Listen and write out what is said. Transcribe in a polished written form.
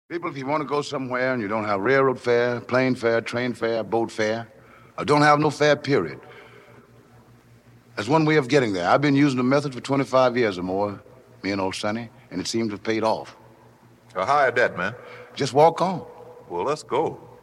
People, if you want to go somewhere and you don't have railroad fare, plane fare, train fare, boat fare, or don't have no fare, period, there's one way of getting there. I've been using the method for 25 years or more, me and old Sonny, and it seems to have paid off. How high that, man? Just walk on. Well, let's go.